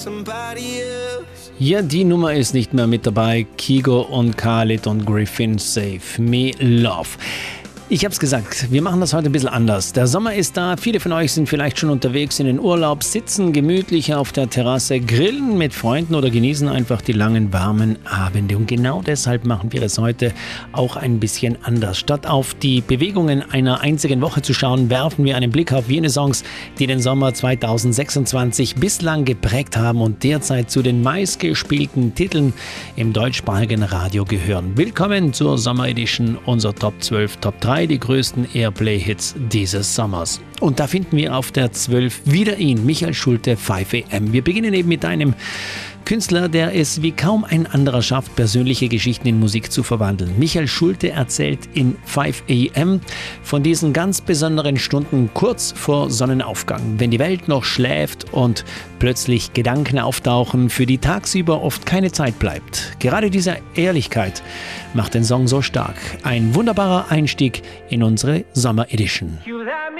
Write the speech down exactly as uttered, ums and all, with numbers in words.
Ja, die Nummer ist nicht mehr mit dabei. Kygo und Khalid und Griffin, Save Me Love. Ich hab's gesagt, wir machen das heute ein bisschen anders. Der Sommer ist da, viele von euch sind vielleicht schon unterwegs in den Urlaub, sitzen gemütlich auf der Terrasse, grillen mit Freunden oder genießen einfach die langen, warmen Abende. Und genau deshalb machen wir es heute auch ein bisschen anders. Statt auf die Bewegungen einer einzigen Woche zu schauen, werfen wir einen Blick auf jene Songs, die den Sommer zweitausendsechsundzwanzig bislang geprägt haben und derzeit zu den meistgespielten Titeln im deutschsprachigen Radio gehören. Willkommen zur Sommer Edition, unser Top zwölf, Top drei. Die größten Airplay-Hits dieses Sommers. Und da finden wir auf der zwölf wieder ihn, Michael Schulte, fünf a m. Wir beginnen eben mit einem Künstler, der es wie kaum ein anderer schafft, persönliche Geschichten in Musik zu verwandeln. Michael Schulte erzählt in fünf a m von diesen ganz besonderen Stunden kurz vor Sonnenaufgang, wenn die Welt noch schläft und plötzlich Gedanken auftauchen, für die tagsüber oft keine Zeit bleibt. Gerade diese Ehrlichkeit macht den Song so stark. Ein wunderbarer Einstieg in unsere Sommer Edition.